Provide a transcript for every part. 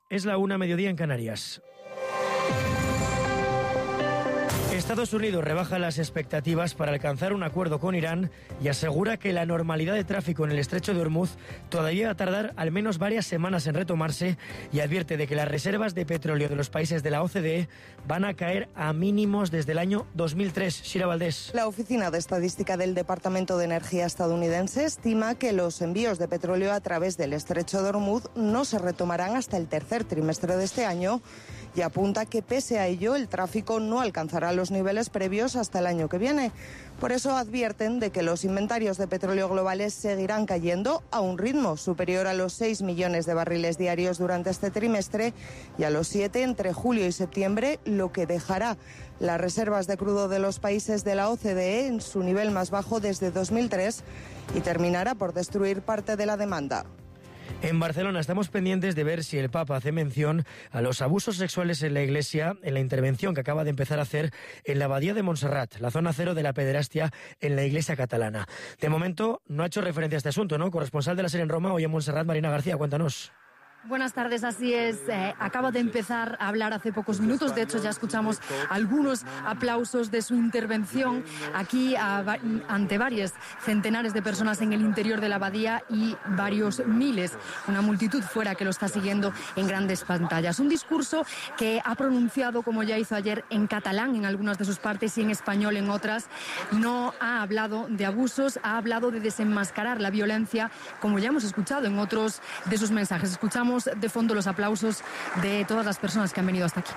Es la 1:00, mediodía en Canarias. Estados Unidos rebaja las expectativas para alcanzar un acuerdo con Irán y asegura que la normalidad de tráfico en el estrecho de Hormuz todavía va a tardar al menos varias semanas en retomarse, y advierte de que las reservas de petróleo de los países de la OCDE van a caer a mínimos desde el año 2003. Shira Valdés. La Oficina de Estadística del Departamento de Energía estadounidense estima que los envíos de petróleo a través del estrecho de Hormuz no se retomarán hasta el tercer trimestre de este año, y apunta que pese a ello el tráfico no alcanzará los niveles previos hasta el año que viene. Por eso advierten de que los inventarios de petróleo globales seguirán cayendo a un ritmo superior a los 6 millones de barriles diarios durante este trimestre y a los 7 entre julio y septiembre, lo que dejará las reservas de crudo de los países de la OCDE en su nivel más bajo desde 2003 y terminará por destruir parte de la demanda. En Barcelona estamos pendientes de ver si el Papa hace mención a los abusos sexuales en la Iglesia en la intervención que acaba de empezar a hacer en la Abadía de Montserrat, la zona cero de la pederastia en la Iglesia catalana. De momento no ha hecho referencia a este asunto, ¿no? Corresponsal de la SER en Roma, hoy en Montserrat, Marina García, cuéntanos. Buenas tardes, así es. Acaba de empezar a hablar hace pocos minutos. De hecho, ya escuchamos algunos aplausos de su intervención aquí ante varios centenares de personas en el interior de la abadía y varios miles, una multitud fuera que lo está siguiendo en grandes pantallas. Un discurso que ha pronunciado, como ya hizo ayer, en catalán en algunas de sus partes y en español en otras. No ha hablado de abusos, ha hablado de desenmascarar la violencia, como ya hemos escuchado en otros de sus mensajes. Escuchamos de fondo los aplausos de todas las personas que han venido hasta aquí.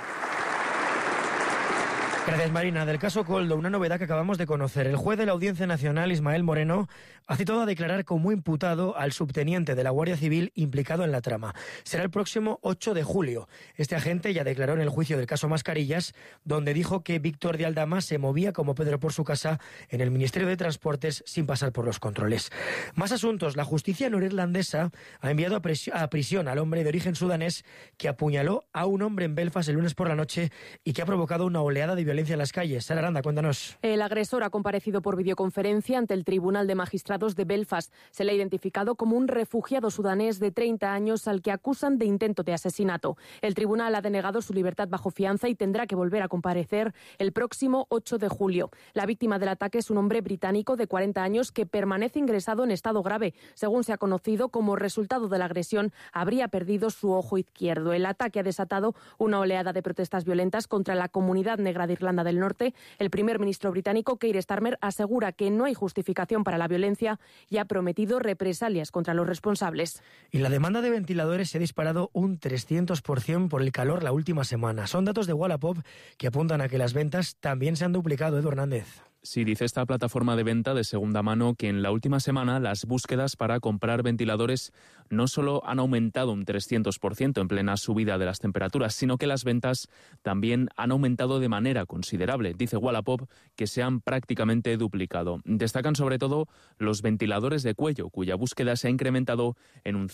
Gracias, Marina. Del caso Koldo, una novedad que acabamos de conocer. El juez de la Audiencia Nacional, Ismael Moreno, ha citado a declarar como imputado al subteniente de la Guardia Civil implicado en la trama. Será el próximo 8 de julio. Este agente ya declaró en el juicio del caso Mascarillas, donde dijo que Víctor de Aldama se movía como Pedro por su casa en el Ministerio de Transportes sin pasar por los controles. Más asuntos. La justicia norirlandesa ha enviado a prisión al hombre de origen sudanés que apuñaló a un hombre en Belfast el lunes por la noche y que ha provocado una oleada de violencia en las calles. Sara Aranda, cuéntanos. El agresor ha comparecido por videoconferencia ante el Tribunal de Magistrados de Belfast. Se le ha identificado como un refugiado sudanés de 30 años al que acusan de intento de asesinato. El tribunal ha denegado su libertad bajo fianza y tendrá que volver a comparecer el próximo 8 de julio. La víctima del ataque es un hombre británico de 40 años que permanece ingresado en estado grave. Según se ha conocido, como resultado de la agresión, habría perdido su ojo izquierdo. El ataque ha desatado una oleada de protestas violentas contra la comunidad negra de Irlanda del Norte. El primer ministro británico, Keir Starmer, asegura que no hay justificación para la violencia y ha prometido represalias contra los responsables. Y la demanda de ventiladores se ha disparado un 300% por el calor la última semana. Son datos de Wallapop que apuntan a que las ventas también se han duplicado. Edu Hernández. Sí, dice esta plataforma de venta de segunda mano que en la última semana las búsquedas para comprar ventiladores no solo han aumentado un 300% en plena subida de las temperaturas, sino que las ventas también han aumentado de manera considerable. Dice Wallapop que se han prácticamente duplicado. Destacan sobre todo los ventiladores de cuello, cuya búsqueda se ha incrementado en un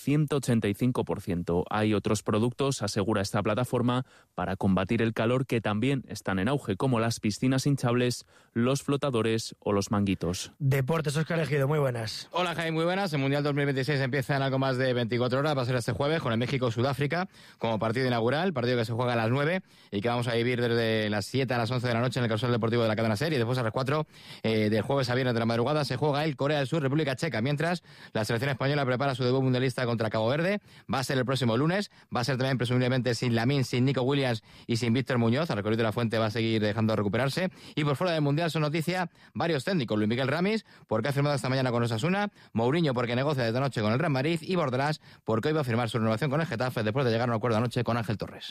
185%. Hay otros productos, asegura esta plataforma, para combatir el calor que también están en auge, como las piscinas hinchables, los flotadores o los manguitos. Deportes, Óscar Ejido, muy buenas. Hola, Jaime, muy buenas. El Mundial 2026 empieza en algo más de 24 horas. Va a ser este jueves con el México-Sudáfrica como partido inaugural, partido que se juega a las 9 y que vamos a vivir desde las 7 a las 11 de la noche en el Causal Deportivo de la cadena SER, y después a las 4 del jueves a viernes de la madrugada se juega el Corea del Sur, República Checa, mientras la selección española prepara su debut mundialista contra Cabo Verde. Va a ser el próximo lunes, va a ser también presumiblemente sin Lamine, sin Nico Williams y sin Víctor Muñoz. El recorrido de la Fuente va a seguir dejando recuperarse. Y por fuera del Mundial son noticias varios técnicos: Luis Miguel Ramis, porque ha firmado esta mañana con Osasuna; Mourinho, porque negocia desde anoche con el Real Madrid; y Bordalás, porque hoy va a firmar su renovación con el Getafe después de llegar a un acuerdo anoche con Ángel Torres.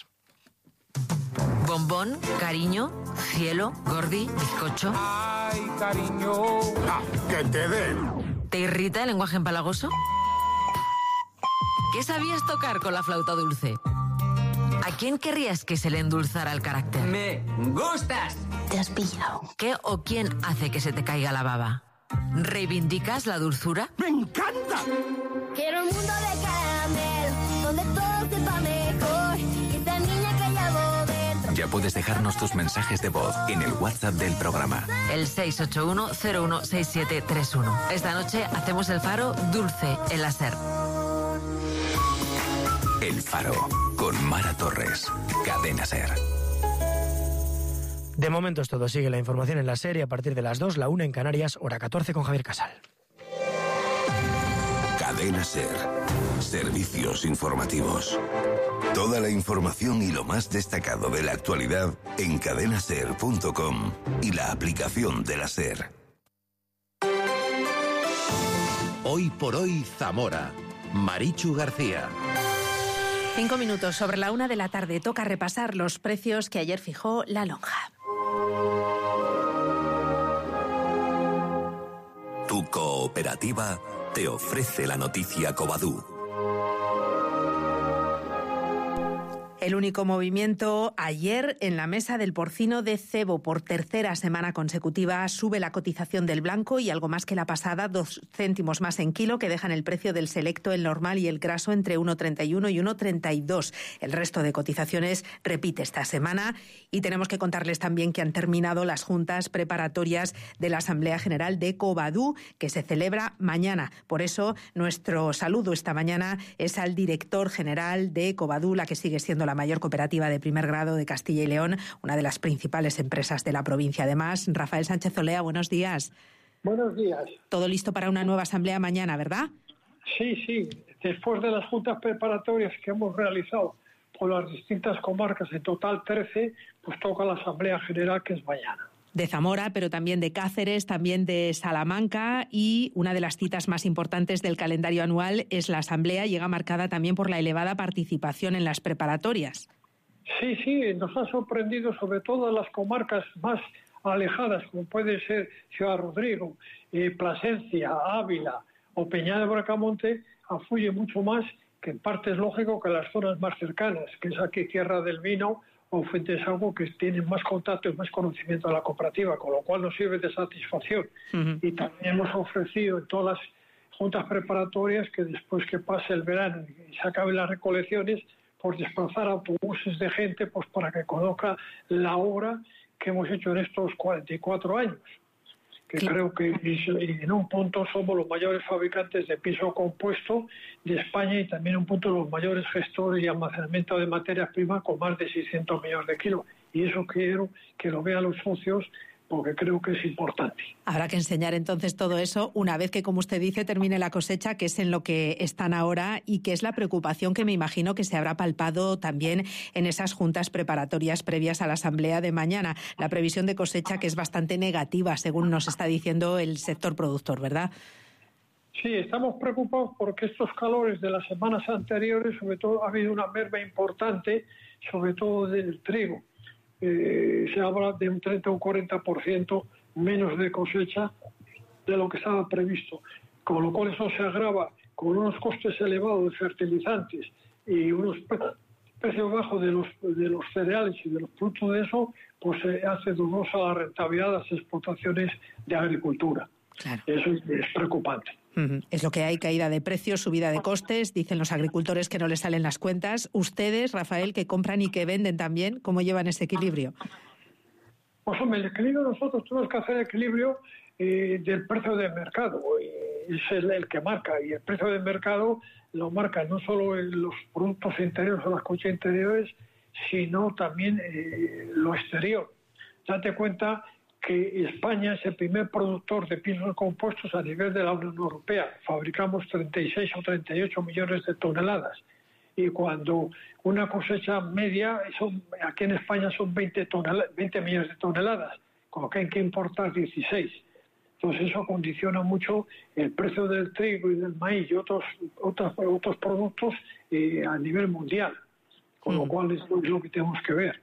Bombón, cariño, cielo, gordi, bizcocho. Ay, cariño. Que te den. ¿Te irrita el lenguaje empalagoso? ¿Qué sabías tocar con la flauta dulce? ¿A quién querrías que se le endulzara el carácter? Me gustas. Te has pillado. ¿Qué o quién hace que se te caiga la baba? ¿Reivindicas la dulzura? ¡Me encanta! Quiero un mundo de caramelo, donde todo sepa mejor. Y esta niña que llevo dentro. Ya puedes dejarnos tus mensajes de voz en el WhatsApp del programa. El 681-016731. Esta noche hacemos el Faro dulce en la SER. El Faro, con con Mara Torres. Cadena SER. De momento es todo. Sigue la información en la SER a partir de las 2, la 1 en Canarias, hora 14 con Javier Casal. Cadena SER. Servicios informativos. Toda la información y lo más destacado de la actualidad en cadenaser.com y la aplicación de la SER. Hoy por hoy, Zamora. Marichu García. 5 minutos sobre la 1 de la tarde. Toca repasar los precios que ayer fijó La Lonja. Tu cooperativa te ofrece la noticia Covadú. El único movimiento ayer en la mesa del porcino de cebo. Por tercera semana consecutiva sube la cotización del blanco y algo más que la pasada, 2 céntimos más en kilo, que dejan el precio del selecto, el normal y el graso entre 1,31 y 1,32. El resto de cotizaciones repite esta semana y tenemos que contarles también que han terminado las juntas preparatorias de la Asamblea General de Covadú, que se celebra mañana. Por eso nuestro saludo esta mañana es al director general de Covadú, la que sigue siendo la mayor cooperativa de primer grado de Castilla y León, una de las principales empresas de la provincia. Además, Rafael Sánchez Olea, buenos días. Buenos días. Todo listo para una nueva asamblea mañana, ¿verdad? Sí. Después de las juntas preparatorias que hemos realizado por las distintas comarcas, en total 13, pues toca la asamblea general, que es mañana. De Zamora, pero también de Cáceres, también de Salamanca, y una de las citas más importantes del calendario anual es la asamblea. Llega marcada también por la elevada participación en las preparatorias. Sí, nos ha sorprendido sobre todo las comarcas más alejadas, como puede ser Ciudad Rodrigo, Plasencia, Ávila o Peña de Bracamonte, afluye mucho más, que en parte es lógico, que las zonas más cercanas, que es aquí Tierra del Vino o Fuentesauco, que tienen más contacto y más conocimiento de la cooperativa, con lo cual nos sirve de satisfacción. Uh-huh. Y también hemos ofrecido en todas las juntas preparatorias que después que pase el verano y se acaben las recolecciones, pues desplazar autobuses de gente, pues para que conozca la obra que hemos hecho en estos 44 años. Que creo que en un punto somos los mayores fabricantes de piso compuesto de España y también un punto los mayores gestores y almacenamiento de materias primas con más de 600 millones de kilos. Y eso quiero que lo vean los socios, porque creo que es importante. Habrá que enseñar entonces todo eso una vez que, como usted dice, termine la cosecha, que es en lo que están ahora y que es la preocupación que me imagino que se habrá palpado también en esas juntas preparatorias previas a la asamblea de mañana. La previsión de cosecha, que es bastante negativa, según nos está diciendo el sector productor, ¿verdad? Sí, estamos preocupados porque estos calores de las semanas anteriores, sobre todo, ha habido una merma importante, sobre todo del trigo. Se habla de un 30 o un 40% menos de cosecha de lo que estaba previsto, con lo cual eso se agrava con unos costes elevados de fertilizantes y unos precios bajos de los cereales y de los productos de eso, pues se hace dudosa la rentabilidad de las explotaciones de agricultura. Claro. Eso es preocupante. Es lo que hay, caída de precios, subida de costes, dicen los agricultores que no les salen las cuentas. Ustedes, Rafael, que compran y que venden también, ¿cómo llevan ese equilibrio? Pues hombre, el equilibrio nosotros tenemos que hacer equilibrio del precio de mercado, es el que marca, y el precio de mercado lo marca no solo en los productos interiores o las coches interiores, sino también lo exterior. Date cuenta que España es el primer productor de pisos compuestos a nivel de la Unión Europea. Fabricamos 36 o 38 millones de toneladas. Y cuando una cosecha media, aquí en España son 20 millones de toneladas, con lo que hay que importar 16. Entonces eso condiciona mucho el precio del trigo y del maíz y otros productos a nivel mundial. Con lo cual es lo que tenemos que ver.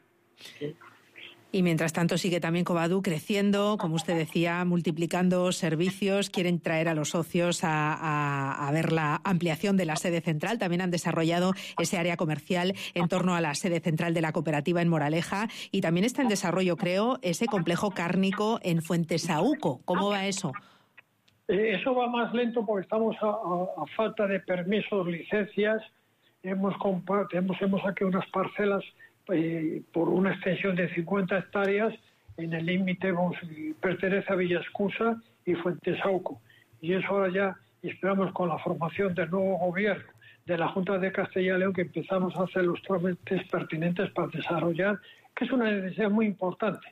Y mientras tanto sigue también Covadú creciendo, como usted decía, multiplicando servicios. Quieren traer a los socios a ver la ampliación de la sede central. También han desarrollado ese área comercial en torno a la sede central de la cooperativa en Moraleja. Y también está en desarrollo, creo, ese complejo cárnico en Fuentesauco. ¿Cómo va eso? Eso va más lento porque estamos a falta de permisos, licencias. Hemos aquí unas parcelas por una extensión de 50 hectáreas en el límite, pertenece a Villascusa y Fuentesauco. Y eso ahora ya esperamos, con la formación del nuevo gobierno, de la Junta de Castilla y León, que empezamos a hacer los trámites pertinentes para desarrollar, que es una necesidad muy importante.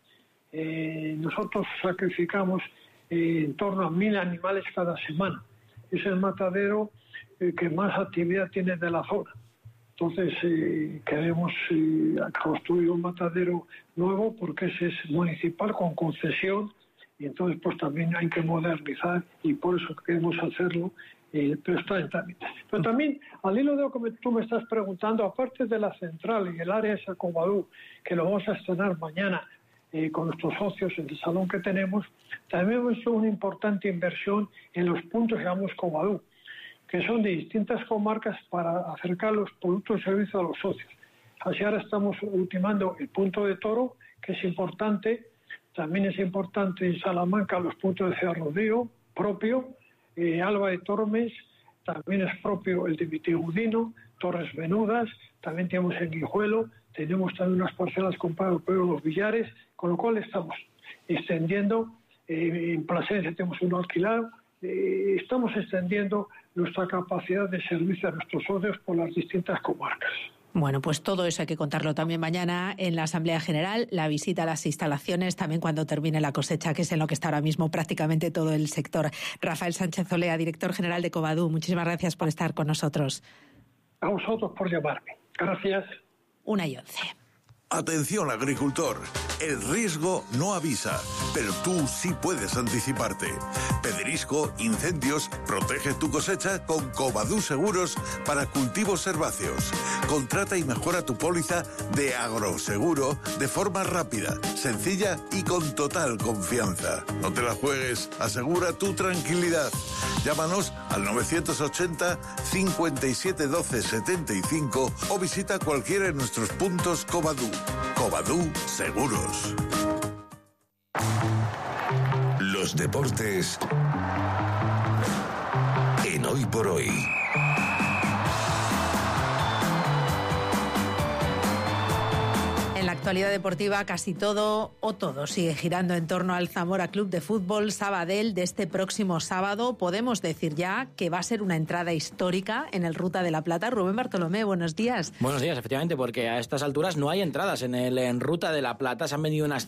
Nosotros sacrificamos en torno a 1.000 animales cada semana. Es el matadero que más actividad tiene de la zona. Entonces queremos construir un matadero nuevo porque ese es municipal con concesión, y entonces pues también hay que modernizar, y por eso queremos hacerlo, pero está en trámite. Pero también, al hilo de lo que tú me estás preguntando, aparte de la central y el área de Sacobadú, que lo vamos a estrenar mañana con nuestros socios en el salón que tenemos, también hemos hecho una importante inversión en los puntos que llamamos Cobadú, que son de distintas comarcas para acercar los productos y servicios a los socios. Así ahora estamos ultimando el punto de Toro, que es importante. También es importante en Salamanca los puntos de Ciudad Rodrigo, propio, Alba de Tormes, también es propio el de Vitigudino, Torres Menudas, también tenemos en Guijuelo, tenemos también unas parcelas compradas por los Villares, con lo cual estamos extendiendo, en Plasencia tenemos uno alquilado, estamos extendiendo nuestra capacidad de servicio a nuestros socios por las distintas comarcas. Bueno, pues todo eso hay que contarlo también mañana en la Asamblea General, la visita a las instalaciones, también cuando termine la cosecha, que es en lo que está ahora mismo prácticamente todo el sector. Rafael Sánchez Olea, director general de Cobadú, muchísimas gracias por estar con nosotros. A vosotros por llamarme. Gracias. 1:11. Atención, agricultor, el riesgo no avisa, pero tú sí puedes anticiparte. Pedrisco, incendios, protege tu cosecha con Cobadú Seguros para cultivos herbáceos. Contrata y mejora tu póliza de agroseguro de forma rápida, sencilla y con total confianza. No te la juegues, asegura tu tranquilidad. Llámanos al 980 57 12 75 o visita cualquiera de nuestros puntos Cobadú. Cobadú Seguros. Los deportes en Hoy por Hoy. En la actualidad deportiva casi todo o todo sigue girando en torno al Zamora Club de Fútbol Sabadell de este próximo sábado. Podemos decir ya que va a ser una entrada histórica en el Ruta de la Plata. Rubén Bartolomé, buenos días. Buenos días, efectivamente, porque a estas alturas no hay entradas en Ruta de la Plata. Se han vendido unas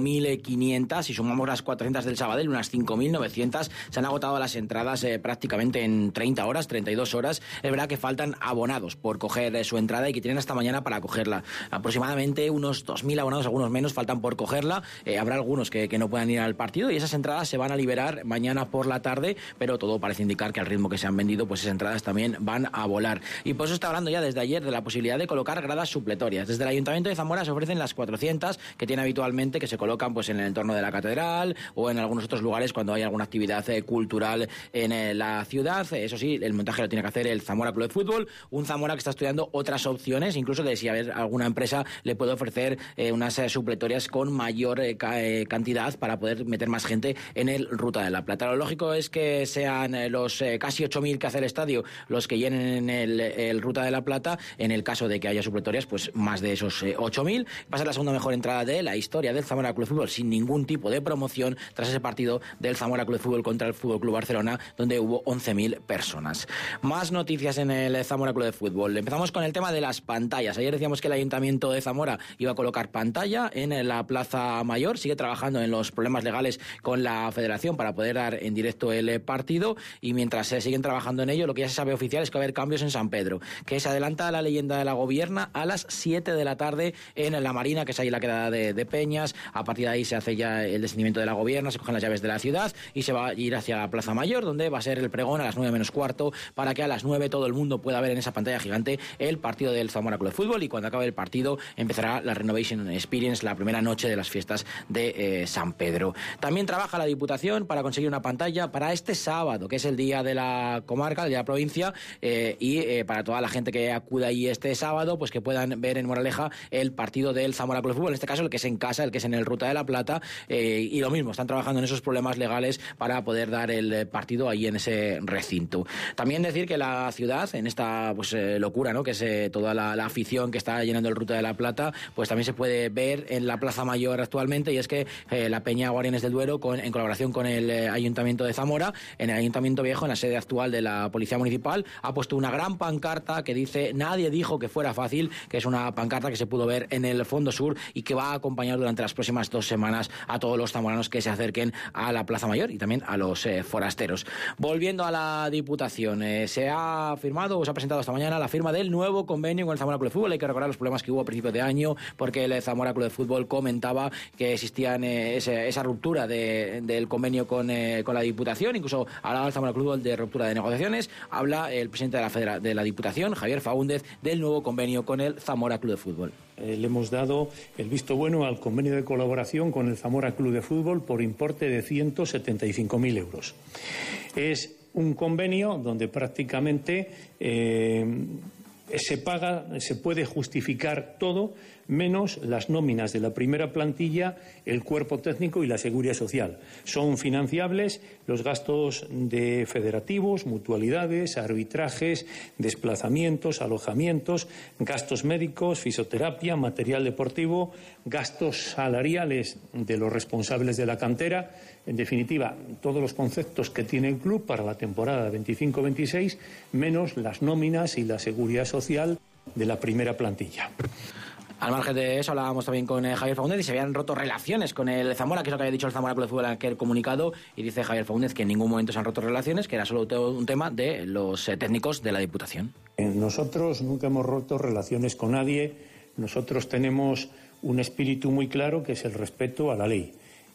5.500, si sumamos las 400 del Sabadell, unas 5.900. Se han agotado las entradas prácticamente en 30 horas, 32 horas. Es verdad que faltan abonados por coger su entrada y que tienen hasta mañana para cogerla. Aproximadamente unos 2.000 abonados, algunos menos, faltan por cogerla. Habrá algunos que no puedan ir al partido y esas entradas se van a liberar mañana por la tarde, pero todo parece indicar que al ritmo que se han vendido, pues esas entradas también van a volar. Y por eso está hablando ya desde ayer de la posibilidad de colocar gradas supletorias. Desde el Ayuntamiento de Zamora se ofrecen las 400 que tiene habitualmente, que se colocan pues en el entorno de la catedral o en algunos otros lugares cuando hay alguna actividad cultural en la ciudad. Eso sí, el montaje lo tiene que hacer el Zamora Club de Fútbol, un Zamora que está estudiando otras opciones, incluso de si alguna empresa le puede ofrecer unas supletorias con mayor cantidad para poder meter más gente en el Ruta de la Plata. Lo lógico es que sean los casi 8.000 que hace el estadio los que llenen el Ruta de la Plata. En el caso de que haya supletorias, pues más de esos 8.000. Va a ser la segunda mejor entrada de la historia del Zamora Club de Fútbol sin ningún tipo de promoción tras ese partido del Zamora Club de Fútbol contra el Fútbol Club Barcelona, donde hubo 11.000 personas. Más noticias en el Zamora Club de Fútbol. Empezamos con el tema de las pantallas. Ayer decíamos que el Ayuntamiento de Zamora iba a colocar pantalla en la Plaza Mayor. Sigue trabajando en los problemas legales con la Federación para poder dar en directo el partido, y mientras se siguen trabajando en ello, lo que ya se sabe oficial es que va a haber cambios en San Pedro, que se adelanta la leyenda de la Gobierna a las 7 de la tarde en la Marina, que es ahí la quedada de Peñas. A partir de ahí se hace ya el descendimiento de la Gobierna, se cogen las llaves de la ciudad y se va a ir hacia la Plaza Mayor, donde va a ser el pregón a las 9 menos cuarto, para que a las 9 todo el mundo pueda ver en esa pantalla gigante el partido del Zamora Club de Fútbol, y cuando acabe el partido empezará la Renovation Experience, la primera noche de las fiestas de San Pedro. También trabaja la Diputación para conseguir una pantalla para este sábado, que es el día de la comarca, el día de la provincia, y para toda la gente que acuda ahí este sábado, pues que puedan ver en Moraleja el partido del Zamora Club de Fútbol, en este caso el que es en casa, el que es en el Ruta de la Plata, y lo mismo, están trabajando en esos problemas legales para poder dar el partido ahí en ese recinto. También decir que la ciudad, en esta pues locura, ¿no?, que es toda la afición que está llenando el Ruta de la Plata, pues también también se puede ver en la Plaza Mayor actualmente, y es que la Peña Guardianes del Duero, en colaboración con el Ayuntamiento de Zamora, en el Ayuntamiento Viejo, en la sede actual de la Policía Municipal, ha puesto una gran pancarta que dice: nadie dijo que fuera fácil, que es una pancarta que se pudo ver en el fondo sur y que va a acompañar durante las próximas 2 semanas a todos los zamoranos que se acerquen a la Plaza Mayor y también a los forasteros. Volviendo a la Diputación, se ha firmado o se ha presentado esta mañana la firma del nuevo convenio con el Zamora Club de Fútbol. Hay que recordar los problemas que hubo a principios de año, porque el Zamora Club de Fútbol comentaba que existían esa ruptura del convenio con la Diputación. Incluso hablaba el Zamora Club de Fútbol de ruptura de negociaciones. Habla el presidente de la Diputación, Javier Faúndez, del nuevo convenio con el Zamora Club de Fútbol. Le hemos dado el visto bueno al convenio de colaboración con el Zamora Club de Fútbol por importe de 175.000 euros. Es un convenio donde prácticamente se puede justificar todo, menos las nóminas de la primera plantilla, el cuerpo técnico y la seguridad social. Son financiables los gastos de federativos, mutualidades, arbitrajes, desplazamientos, alojamientos, gastos médicos, fisioterapia, material deportivo, gastos salariales de los responsables de la cantera. En definitiva, todos los conceptos que tiene el club para la temporada 25-26, menos las nóminas y la seguridad social de la primera plantilla. Al margen de eso, hablábamos también con Javier Faúndez y se habían roto relaciones con el Zamora, que es lo que había dicho el Zamora Club de Fútbol en aquel comunicado, y dice Javier Faúndez que en ningún momento se han roto relaciones, que era solo un tema de los técnicos de la Diputación. Nosotros nunca hemos roto relaciones con nadie. Nosotros tenemos un espíritu muy claro, que es el respeto a la ley.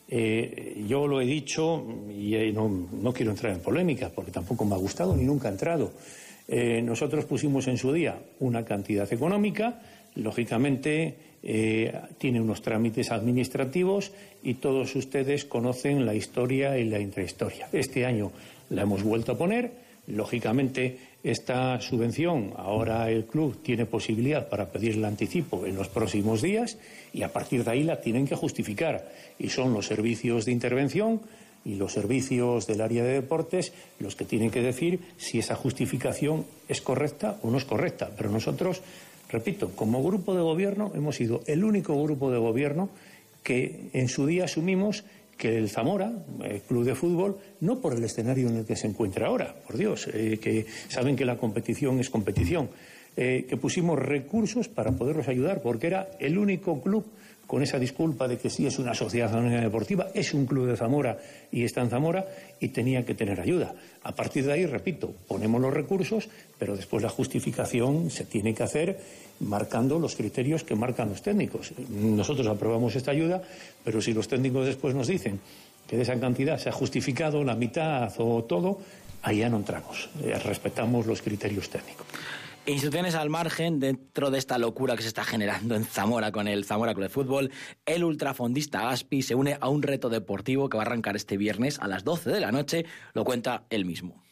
Yo lo he dicho y no quiero entrar en polémica, porque tampoco me ha gustado ni nunca ha entrado. Nosotros pusimos en su día una cantidad económica. Lógicamente tiene unos trámites administrativos y todos ustedes conocen la historia y la intrahistoria. Este año la hemos vuelto a poner. Lógicamente esta subvención ahora el club tiene posibilidad para pedir el anticipo en los próximos días y a partir de ahí la tienen que justificar, y son los servicios de intervención y los servicios del área de deportes los que tienen que decir si esa justificación es correcta o no es correcta. Pero nosotros, repito, como grupo de gobierno hemos sido el único grupo de gobierno que en su día asumimos que el Zamora, el club de fútbol, no por el escenario en el que se encuentra ahora, por Dios, que saben que la competición es competición, que pusimos recursos para poderlos ayudar, porque era el único club, con esa disculpa de que sí es una sociedad anónima deportiva, es un club de Zamora y está en Zamora y tenía que tener ayuda. A partir de ahí, repito, ponemos los recursos, pero después la justificación se tiene que hacer marcando los criterios que marcan los técnicos. Nosotros aprobamos esta ayuda, pero si los técnicos después nos dicen que de esa cantidad se ha justificado la mitad o todo, ahí ya no entramos. Respetamos los criterios técnicos. Instituciones al margen, dentro de esta locura que se está generando en Zamora con el Zamora Club de Fútbol, el ultrafondista Gaspi se une a un reto deportivo que va a arrancar este viernes a las 12 de la noche, lo cuenta él mismo.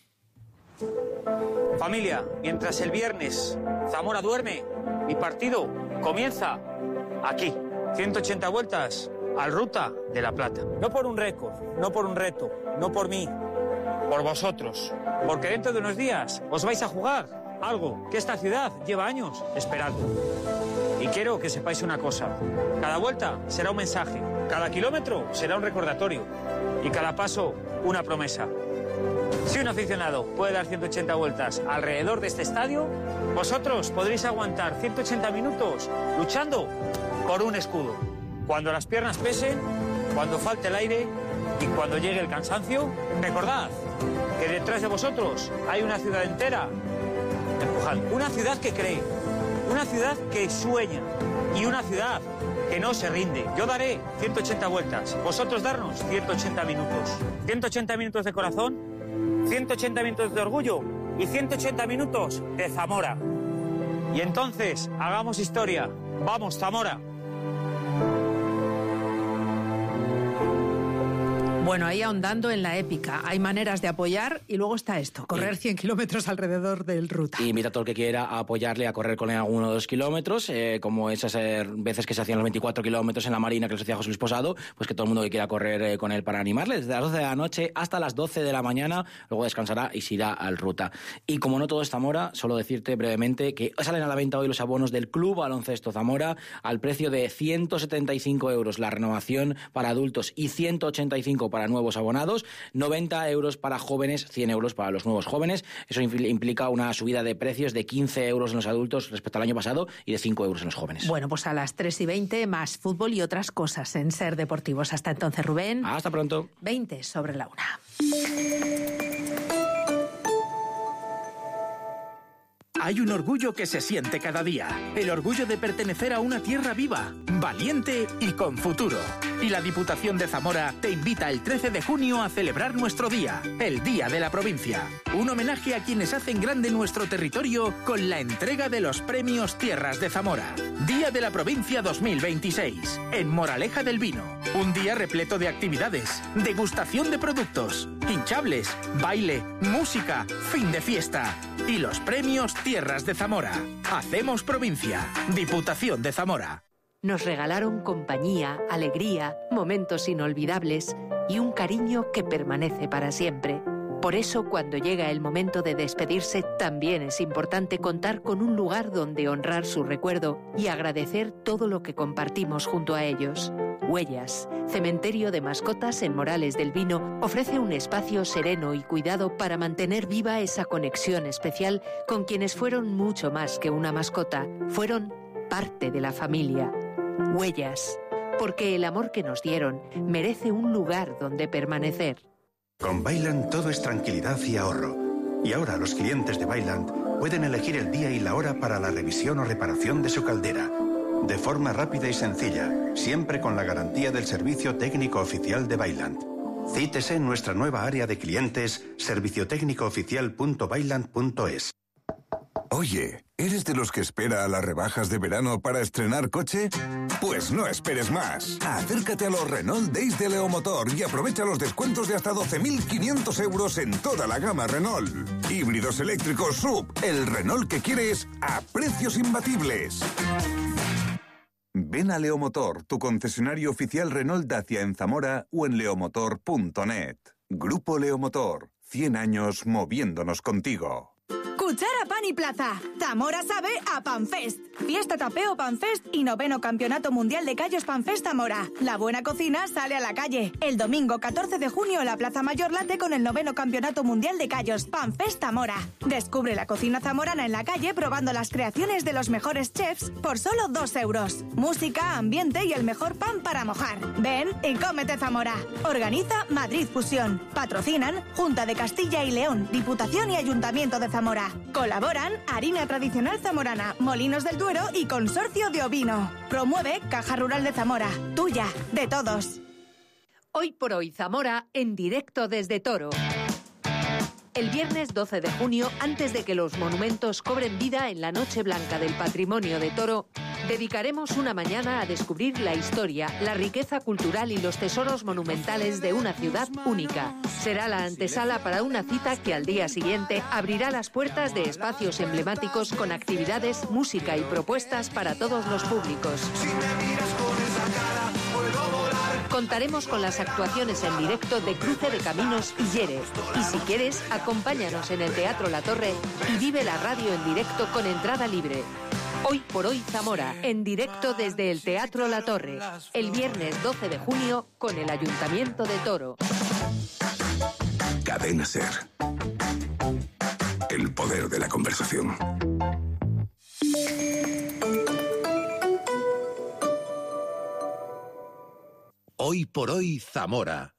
Familia, mientras el viernes Zamora duerme, mi partido comienza aquí, 180 vueltas al Ruta de la Plata. No por un récord, no por un reto, no por mí, por vosotros, porque dentro de unos días os vais a jugar algo que esta ciudad lleva años esperando. Y quiero que sepáis una cosa: cada vuelta será un mensaje, cada kilómetro será un recordatorio y cada paso una promesa. Si un aficionado puede dar 180 vueltas alrededor de este estadio, vosotros podréis aguantar 180 minutos luchando por un escudo. Cuando las piernas pesen, cuando falte el aire y cuando llegue el cansancio, recordad que detrás de vosotros hay una ciudad entera empujando. Una ciudad que cree, una ciudad que sueña y una ciudad que no se rinde. Yo daré 180 vueltas, vosotros darnos 180 minutos. 180 minutos de corazón, 180 minutos de orgullo y 180 minutos de Zamora. Y entonces, hagamos historia. ¡Vamos, Zamora! Bueno, ahí ahondando en la épica. Hay maneras de apoyar y luego está esto, correr 100 kilómetros alrededor del Ruta. Y invita a todo el que quiera a apoyarle a correr con él alguno de 2 kilómetros, como esas veces que se hacían los 24 kilómetros en la Marina que los hacía José Luis Posado, pues que todo el mundo que quiera correr con él para animarle, desde las 12 de la noche hasta las 12 de la mañana, luego descansará y se irá al Ruta. Y como no todo es Zamora, solo decirte brevemente que salen a la venta hoy los abonos del Club Baloncesto Zamora al precio de 175 euros la renovación para adultos y 185 para nuevos abonados, 90 euros para jóvenes, 100 euros para los nuevos jóvenes. Eso implica una subida de precios de 15 euros en los adultos respecto al año pasado y de 5 euros en los jóvenes. Bueno, pues a las 3:20 más fútbol y otras cosas en Ser Deportivos. Hasta entonces, Rubén. Hasta pronto. 20 sobre la 1. Hay un orgullo que se siente cada día. El orgullo de pertenecer a una tierra viva, valiente y con futuro. Y la Diputación de Zamora te invita el 13 de junio a celebrar nuestro día, el Día de la Provincia. Un homenaje a quienes hacen grande nuestro territorio con la entrega de los premios Tierras de Zamora. Día de la Provincia 2026, en Moraleja del Vino. Un día repleto de actividades, degustación de productos, hinchables, baile, música, fin de fiesta. Y los premios Tierras de Zamora. Hacemos provincia. Diputación de Zamora. Nos regalaron compañía, alegría, momentos inolvidables y un cariño que permanece para siempre. Por eso, cuando llega el momento de despedirse, también es importante contar con un lugar donde honrar su recuerdo y agradecer todo lo que compartimos junto a ellos. Huellas, cementerio de mascotas en Morales del Vino, ofrece un espacio sereno y cuidado para mantener viva esa conexión especial con quienes fueron mucho más que una mascota, fueron parte de la familia. Huellas, porque el amor que nos dieron merece un lugar donde permanecer. Con Vaillant todo es tranquilidad y ahorro. Y ahora los clientes de Vaillant pueden elegir el día y la hora para la revisión o reparación de su caldera. De forma rápida y sencilla, siempre con la garantía del servicio técnico oficial de Vaillant. Cítese en nuestra nueva área de clientes, serviciotécnicooficial.vaillant.es. Oye, ¿eres de los que espera a las rebajas de verano para estrenar coche? Pues no esperes más. Acércate a los Renault Days de Leomotor y aprovecha los descuentos de hasta 12.500 euros en toda la gama Renault. Híbridos eléctricos SUV, el Renault que quieres a precios imbatibles. Ven a Leomotor, tu concesionario oficial Renault Dacia en Zamora o en leomotor.net. Grupo Leomotor, 100 años moviéndonos contigo. Cuchara, Pan y Plaza. Zamora sabe a Panfest. Fiesta Tapeo Panfest y 9º Campeonato Mundial de Callos Panfest Zamora. La buena cocina sale a la calle. El domingo 14 de junio la Plaza Mayor late con el 9º Campeonato Mundial de Callos Panfest Zamora. Descubre la cocina zamorana en la calle probando las creaciones de los mejores chefs por solo 2 euros. Música, ambiente y el mejor pan para mojar. Ven y cómete Zamora. Organiza Madrid Fusión. Patrocinan Junta de Castilla y León, Diputación y Ayuntamiento de Zamora. Colaboran Harina Tradicional Zamorana, Molinos del Duero y Consorcio de Ovino. Promueve Caja Rural de Zamora. Tuya, de todos. Hoy por hoy Zamora, en directo desde Toro. El viernes 12 de junio, antes de que los monumentos cobren vida en la Noche Blanca del Patrimonio de Toro, dedicaremos una mañana a descubrir la historia, la riqueza cultural y los tesoros monumentales de una ciudad única. Será la antesala para una cita que al día siguiente abrirá las puertas de espacios emblemáticos con actividades, música y propuestas para todos los públicos. Contaremos con las actuaciones en directo de Cruce de Caminos y Yere. Y si quieres, acompáñanos en el Teatro La Torre y vive la radio en directo con entrada libre. Hoy por hoy Zamora, en directo desde el Teatro La Torre. El viernes 12 de junio con el Ayuntamiento de Toro. Cadena SER. El poder de la conversación. Hoy por hoy Zamora.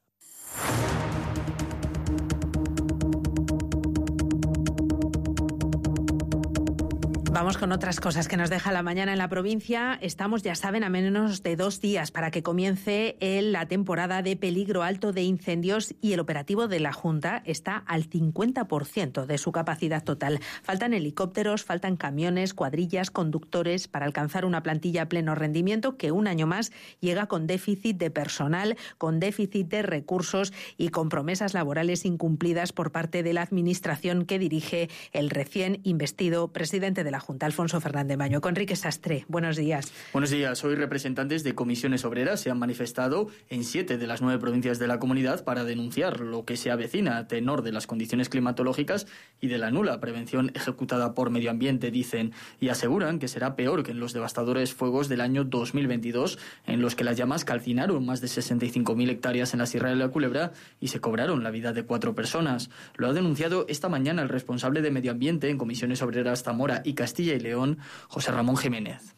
Vamos con otras cosas que nos deja la mañana en la provincia. Estamos, ya saben, a menos de 2 días para que comience la temporada de peligro alto de incendios y el operativo de la Junta está al 50% de su capacidad total. Faltan helicópteros, faltan camiones, cuadrillas, conductores para alcanzar una plantilla a pleno rendimiento que un año más llega con déficit de personal, con déficit de recursos y con promesas laborales incumplidas por parte de la Administración que dirige el recién investido presidente de la Junta, Alfonso Fernández Maño. Con Enrique Sastre, buenos días. Buenos días. Hoy representantes de comisiones obreras se han manifestado en 7 de las 9 provincias de la comunidad para denunciar lo que se avecina a tenor de las condiciones climatológicas y de la nula prevención ejecutada por Medio Ambiente, dicen, y aseguran que será peor que en los devastadores fuegos del año 2022, en los que las llamas calcinaron más de 65.000 hectáreas en la Sierra de la Culebra y se cobraron la vida de 4 personas. Lo ha denunciado esta mañana el responsable de Medio Ambiente en comisiones obreras Zamora y Castilla y León, José Ramón Jiménez.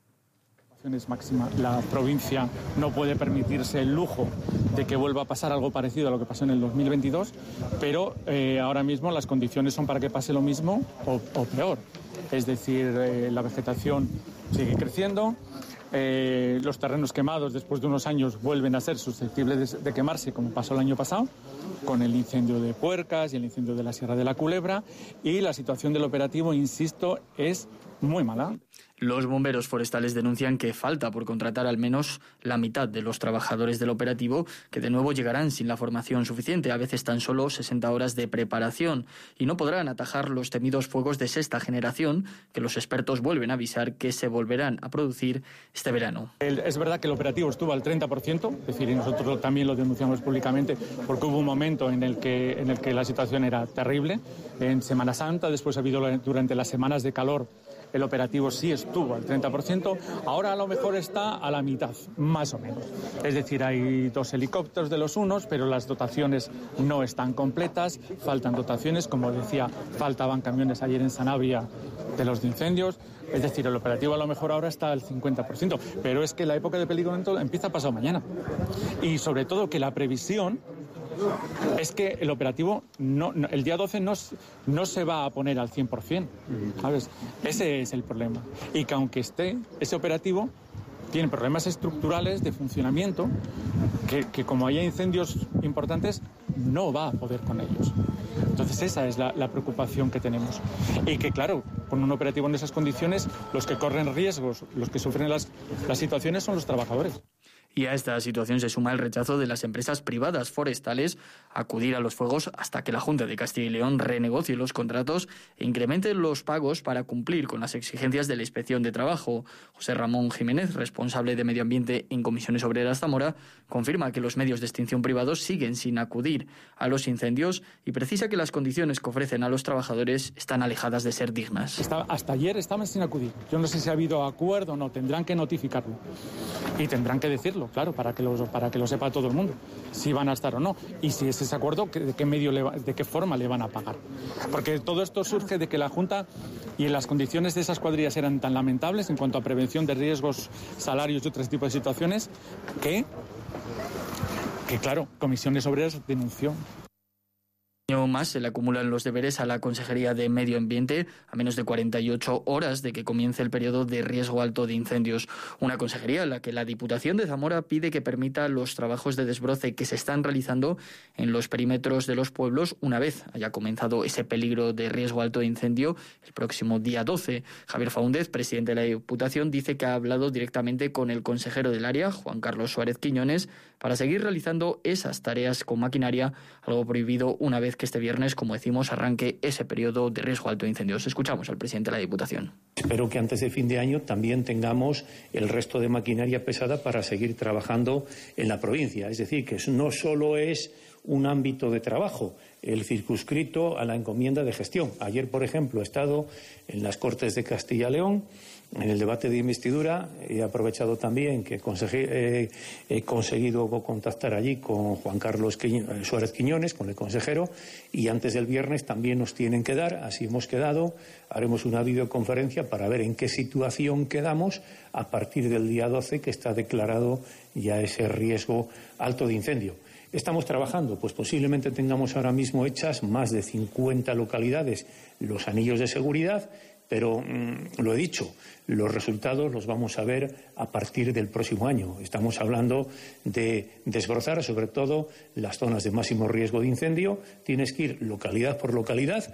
Máxima. La provincia no puede permitirse el lujo de que vuelva a pasar algo parecido a lo que pasó en el 2022, pero ahora mismo las condiciones son para que pase lo mismo o peor. Es decir, la vegetación sigue creciendo, los terrenos quemados después de unos años vuelven a ser susceptibles de quemarse, como pasó el año pasado, con el incendio de Puercas y el incendio de la Sierra de la Culebra, y la situación del operativo, insisto, es muy mala. Los bomberos forestales denuncian que falta por contratar al menos la mitad de los trabajadores del operativo, que de nuevo llegarán sin la formación suficiente, a veces tan solo 60 horas de preparación, y no podrán atajar los temidos fuegos de sexta generación, que los expertos vuelven a avisar que se volverán a producir este verano. Es verdad que el operativo estuvo al 30%, es decir, y nosotros también lo denunciamos públicamente, porque hubo un momento en el que la situación era terrible. En Semana Santa, después ha habido durante las semanas de calor, el operativo sí estuvo al 30%, ahora a lo mejor está a la mitad, más o menos. Es decir, hay 2 helicópteros de los unos, pero las dotaciones no están completas, faltan dotaciones, como decía, faltaban camiones ayer en Sanabria de los incendios. Es decir, el operativo a lo mejor ahora está al 50%, pero es que la época de peligro empieza pasado mañana. Y sobre todo que la previsión es que el operativo el día 12 no se va a poner al 100%, ¿sabes? Ese es el problema. Y que aunque esté ese operativo, tiene problemas estructurales de funcionamiento que como haya incendios importantes, no va a poder con ellos. Entonces esa es la preocupación que tenemos. Y que claro, con un operativo en esas condiciones, los que corren riesgos, los que sufren las situaciones son los trabajadores. Y a esta situación se suma el rechazo de las empresas privadas forestales a acudir a los fuegos hasta que la Junta de Castilla y León renegocie los contratos e incremente los pagos para cumplir con las exigencias de la Inspección de Trabajo. José Ramón Jiménez, responsable de Medio Ambiente en Comisiones Obreras Zamora, confirma que los medios de extinción privados siguen sin acudir a los incendios y precisa que las condiciones que ofrecen a los trabajadores están alejadas de ser dignas. Hasta ayer estaban sin acudir. Yo no sé si ha habido acuerdo o no, tendrán que notificarlo y tendrán que decirlo. Claro, para que lo sepa todo el mundo, si van a estar o no. Y si es ese acuerdo, de qué forma le van a pagar. Porque todo esto surge de que la Junta y las condiciones de esas cuadrillas eran tan lamentables en cuanto a prevención de riesgos, salarios y otros tipos de situaciones, que claro, Comisiones Obreras denunció. Más se le acumulan los deberes a la Consejería de Medio Ambiente a menos de 48 horas de que comience el periodo de riesgo alto de incendios. Una consejería en la que la Diputación de Zamora pide que permita los trabajos de desbroce que se están realizando en los perímetros de los pueblos una vez haya comenzado ese peligro de riesgo alto de incendio el próximo día 12. Javier Faúndez, presidente de la Diputación, dice que ha hablado directamente con el consejero del área, Juan Carlos Suárez Quiñones, para seguir realizando esas tareas con maquinaria, algo prohibido una vez que este viernes, como decimos, arranque ese periodo de riesgo alto de incendios. Escuchamos al presidente de la Diputación. Espero que antes de fin de año también tengamos el resto de maquinaria pesada para seguir trabajando en la provincia. Es decir, que no solo es un ámbito de trabajo, el circunscrito a la encomienda de gestión. Ayer, por ejemplo, he estado en las Cortes de Castilla y León, en el debate de investidura. He aprovechado también que he conseguido contactar allí con Juan Carlos Suárez Quiñones, con el consejero, y antes del viernes también nos tienen que dar, así hemos quedado, haremos una videoconferencia para ver en qué situación quedamos a partir del día 12, que está declarado ya ese riesgo alto de incendio. Estamos trabajando, pues posiblemente tengamos ahora mismo hechas más de 50 localidades los anillos de seguridad, pero lo he dicho, los resultados los vamos a ver a partir del próximo año. Estamos hablando de desbrozar sobre todo las zonas de máximo riesgo de incendio. Tienes que ir localidad por localidad.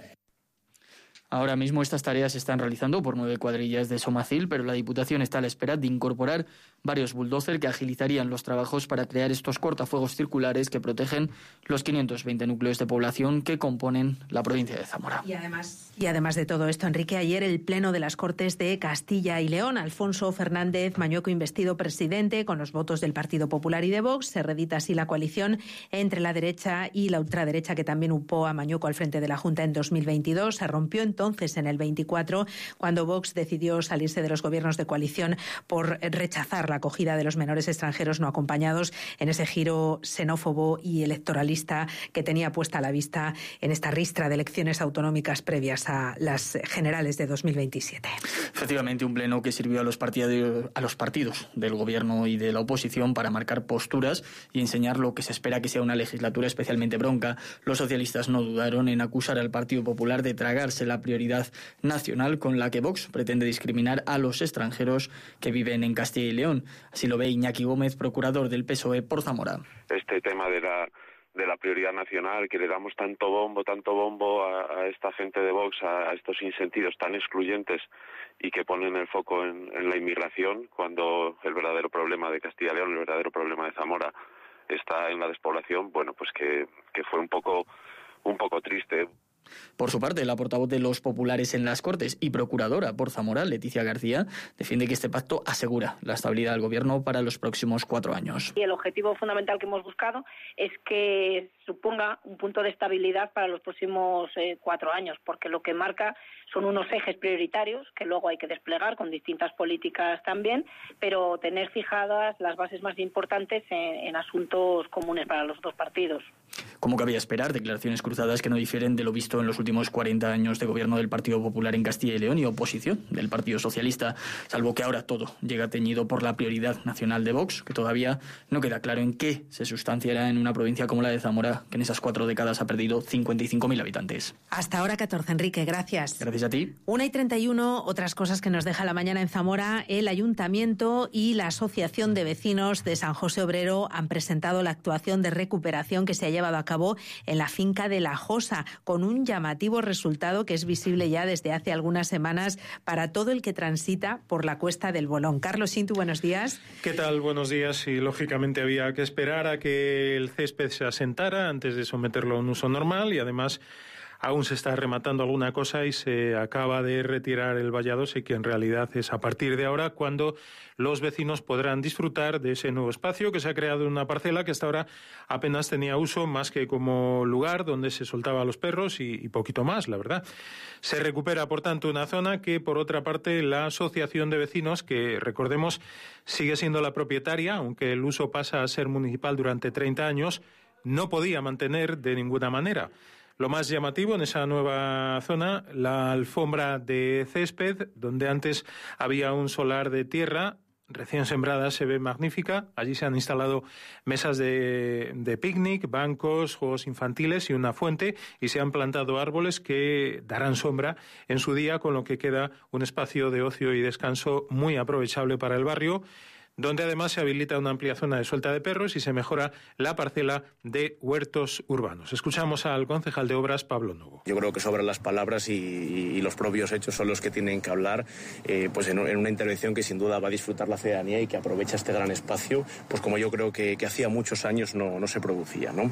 Ahora mismo estas tareas se están realizando por 9 cuadrillas de Somacil, pero la Diputación está a la espera de incorporar varios bulldozer que agilizarían los trabajos para crear estos cortafuegos circulares que protegen los 520 núcleos de población que componen la provincia de Zamora. Y además de todo esto, Enrique, ayer el Pleno de las Cortes de Castilla y León, Alfonso Fernández Mañueco investido presidente con los votos del Partido Popular y de Vox, se reedita así la coalición entre la derecha y la ultraderecha que también upó a Mañueco al frente de la Junta en 2022. Se rompió entonces en el 24 cuando Vox decidió salirse de los gobiernos de coalición por rechazar la acogida de los menores extranjeros no acompañados en ese giro xenófobo y electoralista que tenía puesta a la vista en esta ristra de elecciones autonómicas previas a las generales de 2027. Efectivamente, un pleno que sirvió a los partidos del gobierno y de la oposición para marcar posturas y enseñar lo que se espera que sea una legislatura especialmente bronca. Los socialistas no dudaron en acusar al Partido Popular de tragarse la prioridad nacional con la que Vox pretende discriminar a los extranjeros que viven en Castilla y León. Así lo ve Iñaki Gómez, procurador del PSOE por Zamora. Este tema de la prioridad nacional, que le damos tanto bombo a esta gente de Vox, a estos insentidos tan excluyentes y que ponen el foco en la inmigración, cuando el verdadero problema de Castilla y León, el verdadero problema de Zamora está en la despoblación, bueno, pues que fue un poco triste. Por su parte, la portavoz de los populares en las Cortes y procuradora por Zamora, Leticia García, defiende que este pacto asegura la estabilidad del gobierno para los próximos 4 años. Y el objetivo fundamental que hemos buscado es que suponga un punto de estabilidad para los próximos 4 años, porque lo que marca son unos ejes prioritarios que luego hay que desplegar con distintas políticas también, pero tener fijadas las bases más importantes en asuntos comunes para los dos partidos. Como cabía esperar, declaraciones cruzadas que no difieren de lo visto en los últimos 40 años de gobierno del Partido Popular en Castilla y León y oposición del Partido Socialista, salvo que ahora todo llega teñido por la prioridad nacional de Vox, que todavía no queda claro en qué se sustanciará en una provincia como la de Zamora, que en esas 4 décadas ha perdido 55.000 habitantes. Hasta ahora 14, Enrique, gracias. Gracias a ti. 1:31, otras cosas que nos deja la mañana en Zamora. El Ayuntamiento y la Asociación de Vecinos de San José Obrero han presentado la actuación de recuperación que se ha llevado a cabo en la finca de La Josa, con un llamativo resultado que es visible ya desde hace algunas semanas para todo el que transita por la Cuesta del Bolón. Carlos Sintu, buenos días. ¿Qué tal? Buenos días. Y lógicamente había que esperar a que el césped se asentara antes de someterlo a un uso normal, y además aún se está rematando alguna cosa y se acaba de retirar el vallado, y que en realidad es a partir de ahora cuando los vecinos podrán disfrutar de ese nuevo espacio que se ha creado en una parcela que hasta ahora apenas tenía uso más que como lugar donde se soltaba a los perros y poquito más, la verdad. Se recupera, por tanto, una zona que, por otra parte, la Asociación de Vecinos, que recordemos sigue siendo la propietaria, aunque el uso pasa a ser municipal durante 30 años, no podía mantener de ninguna manera. Lo más llamativo en esa nueva zona, la alfombra de césped, donde antes había un solar de tierra recién sembrada, se ve magnífica. Allí se han instalado mesas de picnic, bancos, juegos infantiles y una fuente, y se han plantado árboles que darán sombra en su día, con lo que queda un espacio de ocio y descanso muy aprovechable para el barrio, donde además se habilita una amplia zona de suelta de perros y se mejora la parcela de huertos urbanos. Escuchamos al concejal de Obras, Pablo Novo. Yo creo que sobran las palabras y los propios hechos son los que tienen que hablar, pues en una intervención que sin duda va a disfrutar la ciudadanía y que aprovecha este gran espacio, pues como yo creo que hacía muchos años no se producía, ¿no?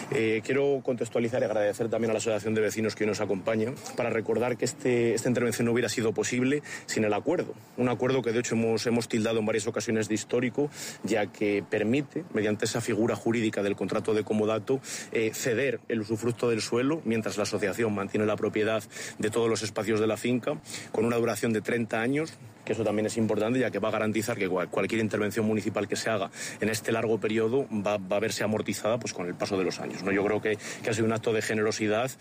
Quiero contextualizar y agradecer también a la Asociación de Vecinos que hoy nos acompaña para recordar que esta intervención no hubiera sido posible sin el acuerdo. Un acuerdo que de hecho hemos tildado en varias ocasiones de histórico, ya que permite, mediante esa figura jurídica del contrato de comodato, ceder el usufructo del suelo mientras la asociación mantiene la propiedad de todos los espacios de la finca, con una duración de 30 años, que eso también es importante, ya que va a garantizar que cualquier intervención municipal que se haga en este largo periodo va a verse amortizada pues con el paso de los años, ¿no? Yo creo que ha sido un acto de generosidad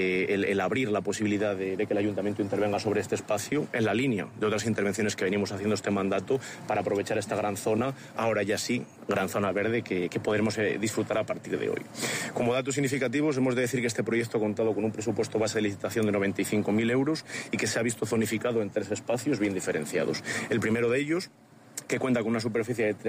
el abrir la posibilidad de que el ayuntamiento intervenga sobre este espacio en la línea de otras intervenciones que venimos haciendo este mandato para aprovechar esta gran gran zona, ahora ya sí, gran zona verde que podremos disfrutar a partir de hoy. Como datos significativos, hemos de decir que este proyecto ha contado con un presupuesto base de licitación de 95.000 euros y que se ha visto zonificado en 3 espacios bien diferenciados. El primero de ellos, que cuenta con una superficie de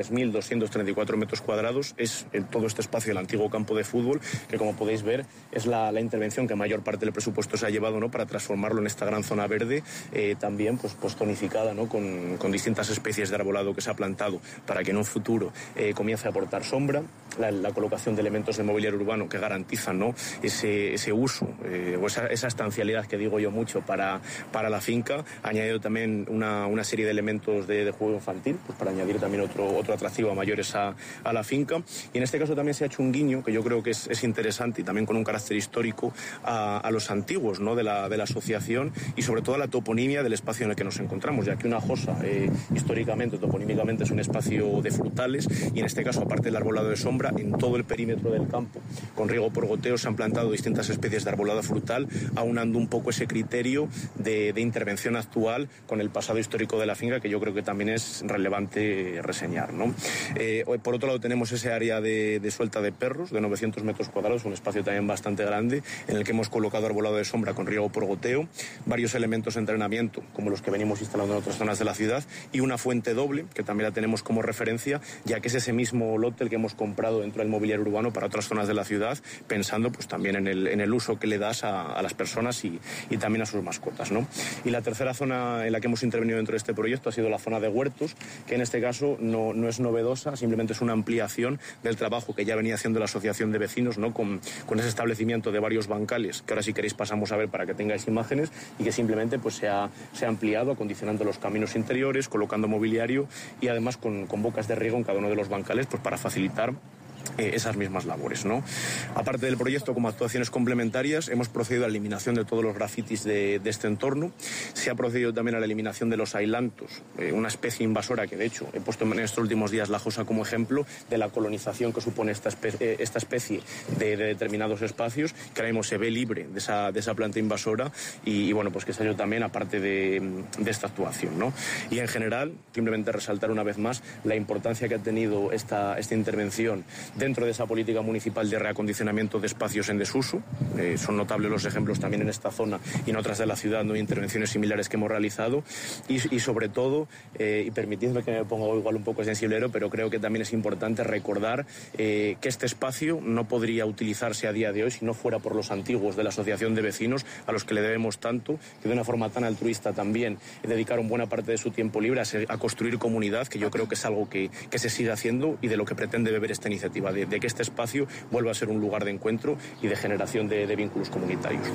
3.234 metros cuadrados, es en todo este espacio el antiguo campo de fútbol, que como podéis ver es la intervención que mayor parte del presupuesto se ha llevado, ¿no?, para transformarlo en esta gran zona verde, también pues tonificada, ¿no?, con distintas especies de arbolado que se ha plantado para que en un futuro comience a aportar sombra, la colocación de elementos de mobiliario urbano que garantizan, ¿no?, ese uso o esa estancialidad que digo yo mucho para la finca, añadido también una serie de elementos de juego infantil, pues para añadir también otro atractivo a mayores a la finca. Y en este caso también se ha hecho un guiño que yo creo que es interesante y también con un carácter histórico a los antiguos, ¿no?, de la asociación y sobre todo a la toponimia del espacio en el que nos encontramos, ya que una josa históricamente, toponímicamente es un espacio de frutales y en este caso, aparte del arbolado de sombra, en todo el perímetro del campo, con riego por goteo, se han plantado distintas especies de arbolado frutal, aunando un poco ese criterio de intervención actual con el pasado histórico de la finca, que yo creo que también es relevante reseñar, ¿no? Por otro lado tenemos ese área de suelta de perros de 900 metros cuadrados, un espacio también bastante grande en el que hemos colocado arbolado de sombra con riego por goteo, varios elementos de entrenamiento como los que venimos instalando en otras zonas de la ciudad y una fuente doble que también la tenemos como referencia, ya que es ese mismo lote el que hemos comprado dentro del mobiliario urbano para otras zonas de la ciudad, pensando pues también en el uso que le das a las personas y también a sus mascotas, ¿no? Y la tercera zona en la que hemos intervenido dentro de este proyecto ha sido la zona de huertos, que en este caso no es novedosa, simplemente es una ampliación del trabajo que ya venía haciendo la asociación de vecinos, ¿no?, con ese establecimiento de varios bancales, que ahora si queréis pasamos a ver para que tengáis imágenes, y que simplemente pues se ha ampliado acondicionando los caminos interiores, colocando mobiliario y además con bocas de riego en cada uno de los bancales pues para facilitar esas mismas labores, ¿no? Aparte del proyecto, como actuaciones complementarias, hemos procedido a la eliminación de todos los grafitis de este entorno. Se ha procedido también a la eliminación de los ailantos, una especie invasora que, de hecho, he puesto en estos últimos días la josa como ejemplo de la colonización que supone esta especie de determinados espacios, que ahora mismo se ve libre de esa planta invasora y bueno, pues que se ha hecho también aparte de esta actuación, ¿no? Y en general, simplemente resaltar una vez más la importancia que ha tenido esta intervención dentro de esa política municipal de reacondicionamiento de espacios en desuso. Son notables los ejemplos también en esta zona y en otras de la ciudad, ¿no?, intervenciones similares que hemos realizado y sobre todo, y permitidme que me ponga igual un poco sensiblero, pero creo que también es importante recordar que este espacio no podría utilizarse a día de hoy si no fuera por los antiguos de la asociación de vecinos, a los que le debemos tanto, que de una forma tan altruista también dedicaron buena parte de su tiempo libre a construir comunidad, que yo creo que es algo que se sigue haciendo y de lo que pretende beber esta iniciativa, de que este espacio vuelva a ser un lugar de encuentro y de generación de vínculos comunitarios.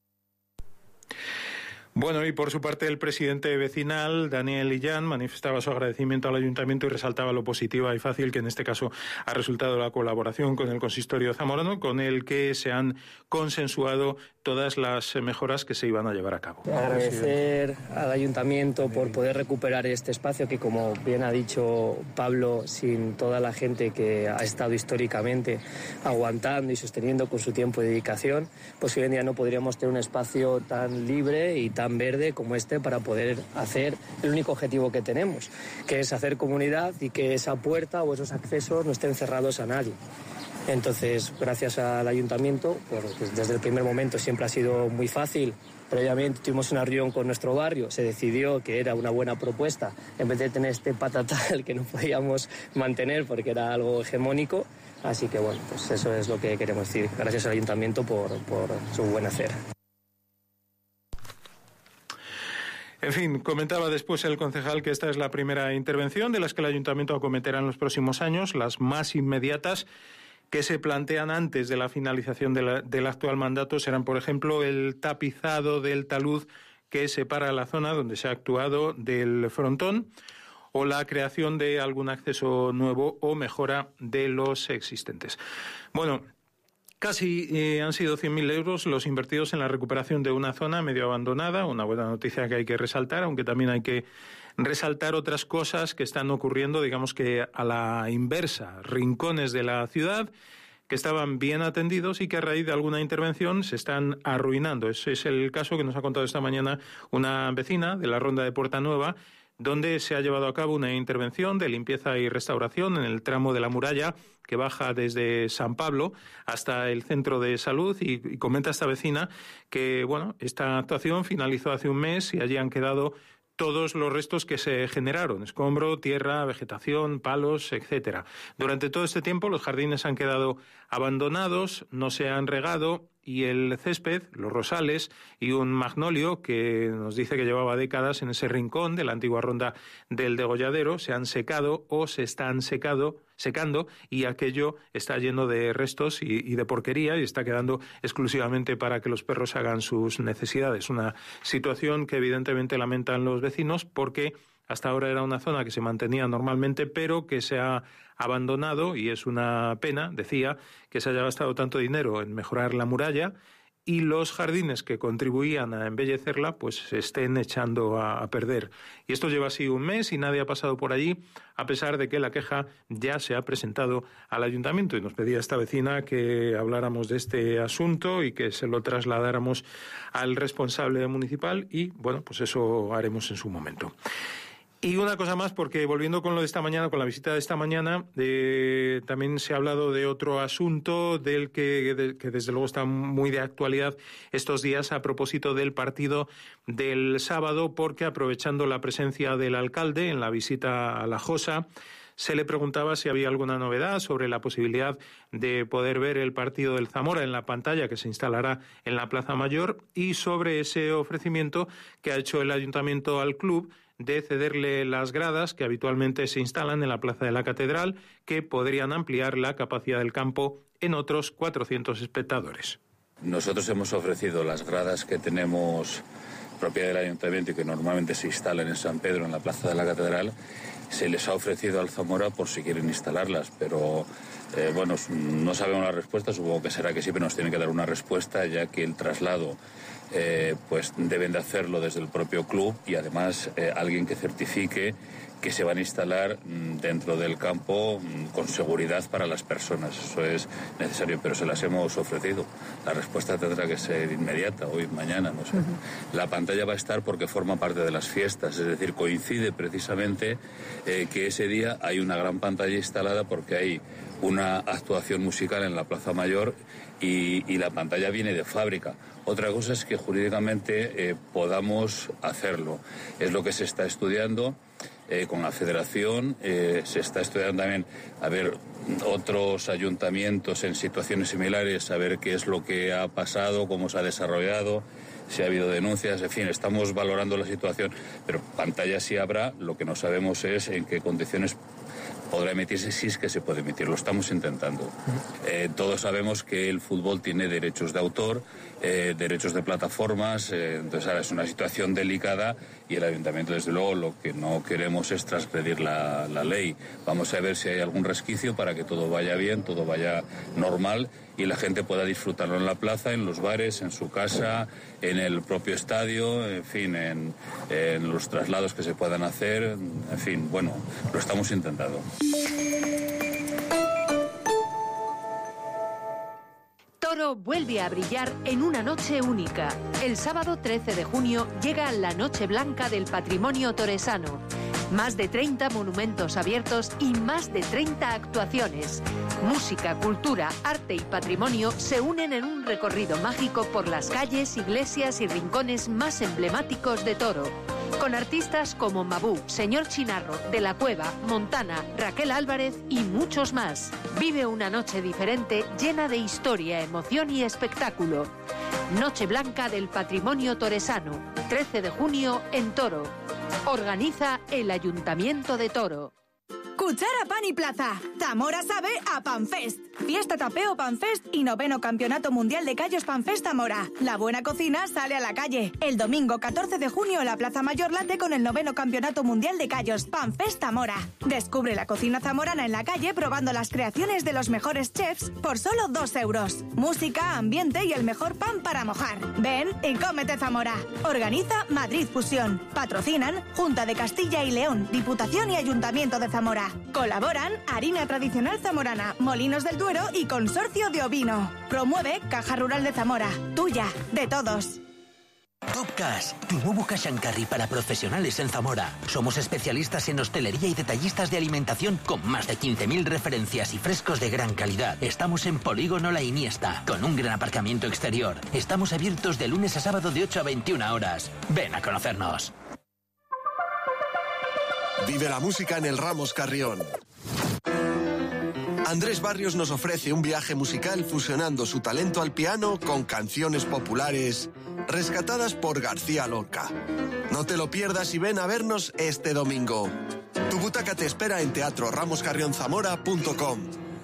Bueno, y por su parte el presidente vecinal, Daniel Illán, manifestaba su agradecimiento al ayuntamiento y resaltaba lo positiva y fácil que en este caso ha resultado la colaboración con el consistorio zamorano, con el que se han consensuado todas las mejoras que se iban a llevar a cabo. Agradecer al ayuntamiento por poder recuperar este espacio que, como bien ha dicho Pablo, sin toda la gente que ha estado históricamente aguantando y sosteniendo con su tiempo y dedicación, pues hoy en día no podríamos tener un espacio tan libre y tan verde como este para poder hacer el único objetivo que tenemos, que es hacer comunidad y que esa puerta o esos accesos no estén cerrados a nadie. Entonces, gracias al ayuntamiento, pues desde el primer momento siempre ha sido muy fácil. Previamente tuvimos una reunión con nuestro barrio, se decidió que era una buena propuesta, en vez de tener este patatal que no podíamos mantener porque era algo hegemónico. Así que bueno, pues eso es lo que queremos decir. Gracias al ayuntamiento por su buen hacer. En fin, comentaba después el concejal que esta es la primera intervención de las que el ayuntamiento acometerá en los próximos años, las más inmediatas que se plantean antes de la finalización del actual mandato serán, por ejemplo, el tapizado del talud que separa la zona donde se ha actuado del frontón o la creación de algún acceso nuevo o mejora de los existentes. Bueno, casi han sido 100.000 euros los invertidos en la recuperación de una zona medio abandonada, una buena noticia que hay que resaltar, aunque también hay que resaltar otras cosas que están ocurriendo, digamos que a la inversa, rincones de la ciudad que estaban bien atendidos y que a raíz de alguna intervención se están arruinando. Ese es el caso que nos ha contado esta mañana una vecina de la Ronda de Puerta Nueva, donde se ha llevado a cabo una intervención de limpieza y restauración en el tramo de la muralla que baja desde San Pablo hasta el centro de salud, y comenta esta vecina que, bueno, esta actuación finalizó hace un mes y allí han quedado todos los restos que se generaron: escombro, tierra, vegetación, palos, etcétera. Durante todo este tiempo los jardines han quedado abandonados, no se han regado, y el césped, los rosales y un magnolio que nos dice que llevaba décadas en ese rincón de la antigua ronda del Degolladero se han secado o se están secando, y aquello está lleno de restos y de porquería y está quedando exclusivamente para que los perros hagan sus necesidades. Una situación que evidentemente lamentan los vecinos porque hasta ahora era una zona que se mantenía normalmente, pero que se ha abandonado, y es una pena, decía, que se haya gastado tanto dinero en mejorar la muralla y los jardines que contribuían a embellecerla pues se estén echando a perder. Y esto lleva así un mes y nadie ha pasado por allí, a pesar de que la queja ya se ha presentado al ayuntamiento, y nos pedía esta vecina que habláramos de este asunto y que se lo trasladáramos al responsable municipal, y bueno, pues eso haremos en su momento. Y una cosa más, porque volviendo con lo de esta mañana, con la visita de esta mañana, también se ha hablado de otro asunto del que desde luego está muy de actualidad estos días, a propósito del partido del sábado, porque aprovechando la presencia del alcalde en la visita a La Josa, se le preguntaba si había alguna novedad sobre la posibilidad de poder ver el partido del Zamora en la pantalla que se instalará en la Plaza Mayor, y sobre ese ofrecimiento que ha hecho el ayuntamiento al club de cederle las gradas que habitualmente se instalan en la Plaza de la Catedral, que podrían ampliar la capacidad del campo en otros 400 espectadores. Nosotros hemos ofrecido las gradas que tenemos propiedad del ayuntamiento y que normalmente se instalan en San Pedro, en la Plaza de la Catedral. Se les ha ofrecido al Zamora por si quieren instalarlas, pero bueno, no sabemos la respuesta, supongo que será que sí, pero nos tienen que dar una respuesta, ya que el traslado pues deben de hacerlo desde el propio club, y además alguien que certifique que se van a instalar dentro del campo con seguridad para las personas. Eso es necesario, pero se las hemos ofrecido. La respuesta tendrá que ser inmediata, hoy, mañana, no sé. La pantalla va a estar porque forma parte de las fiestas, es decir, coincide precisamente que ese día hay una gran pantalla instalada porque hay una actuación musical en la Plaza Mayor y la pantalla viene de fábrica. Otra cosa es que jurídicamente podamos hacerlo. Es lo que se está estudiando con la Federación. Se está estudiando también a ver otros ayuntamientos en situaciones similares, a ver qué es lo que ha pasado, cómo se ha desarrollado, si ha habido denuncias, en fin, estamos valorando la situación. Pero pantalla sí habrá, lo que no sabemos es en qué condiciones podrá emitirse, si es que se puede emitir. Lo estamos intentando. Todos sabemos que el fútbol tiene derechos de autor, derechos de plataformas, entonces ahora es una situación delicada y el ayuntamiento, desde luego, lo que no queremos es transgredir la ley. Vamos a ver si hay algún resquicio para que todo vaya bien, todo vaya normal y la gente pueda disfrutarlo en la plaza, en los bares, en su casa, en el propio estadio, en fin, en los traslados que se puedan hacer, en fin, bueno, lo estamos intentando. Toro vuelve a brillar en una noche única. El sábado 13 de junio llega la Noche Blanca del Patrimonio Toresano. Más de 30 monumentos abiertos y más de 30 actuaciones. Música, cultura, arte y patrimonio se unen en un recorrido mágico por las calles, iglesias y rincones más emblemáticos de Toro. Con artistas como Mabú, Señor Chinarro, De la Cueva, Montana, Raquel Álvarez y muchos más. Vive una noche diferente llena de historia, emoción y espectáculo. Noche Blanca del Patrimonio Toresano, 13 de junio en Toro. Organiza el Ayuntamiento de Toro. Cuchara, pan y plaza. Zamora sabe a Panfest. Fiesta Tapeo Panfest y 9º Campeonato Mundial de Callos Panfest Zamora. La buena cocina sale a la calle. El domingo 14 de junio la Plaza Mayor late con el 9º Campeonato Mundial de Callos Panfest Zamora. Descubre la cocina zamorana en la calle probando las creaciones de los mejores chefs por solo 2 euros. Música, ambiente y el mejor pan para mojar. Ven y cómete Zamora. Organiza Madrid Fusión. Patrocinan Junta de Castilla y León, Diputación y Ayuntamiento de Zamora. Colaboran Harina Tradicional Zamorana, Molinos del Duero y Consorcio de Ovino. Promueve Caja Rural de Zamora. Tuya, de todos. Top Cash, tu nuevo cash and carry para profesionales en Zamora. Somos especialistas en hostelería y detallistas de alimentación con más de 15.000 referencias y frescos de gran calidad. Estamos en Polígono La Iniesta, con un gran aparcamiento exterior. Estamos abiertos de lunes a sábado de 8 a 21 horas. Ven a conocernos. Vive la música en el Ramos Carrión. Andrés Barrios nos ofrece un viaje musical fusionando su talento al piano con canciones populares rescatadas por García Lorca. No te lo pierdas y ven a vernos este domingo. Tu butaca te espera en teatroramoscarrionzamora.com.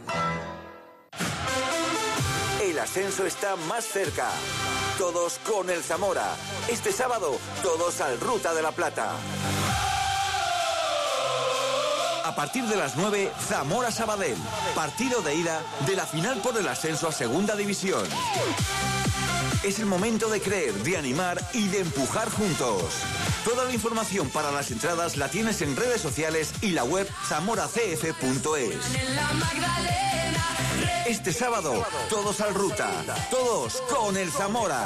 El ascenso está más cerca. Todos con el Zamora. Este sábado, todos al Ruta de la Plata. A partir de las 9, Zamora-Sabadell. Partido de ida de la final por el ascenso a Segunda División. Es el momento de creer, de animar y de empujar juntos. Toda la información para las entradas la tienes en redes sociales y la web zamoracf.es. Este sábado, todos al Ruta. Todos con el Zamora.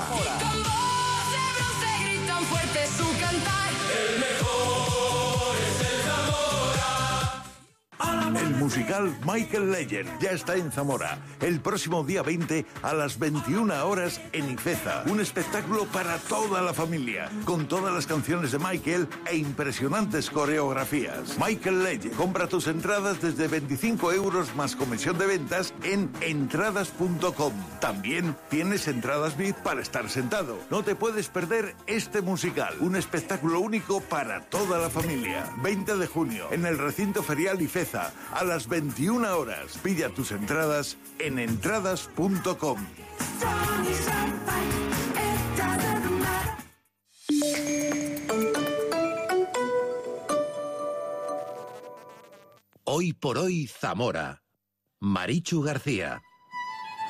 El mejor es el Zamora. El musical Michael Legend ya está en Zamora. El próximo día 20 a las 21 horas en Ifeza. Un espectáculo para toda la familia, con todas las canciones de Michael e impresionantes coreografías. Michael Legend. Compra tus entradas desde 25 euros más comisión de ventas en entradas.com. También tienes entradas VIP para estar sentado. No te puedes perder este musical. Un espectáculo único para toda la familia. 20 de junio en el recinto ferial Ifeza. A las 21 horas. Pilla tus entradas en entradas.com. Hoy por hoy Zamora. Marichu García.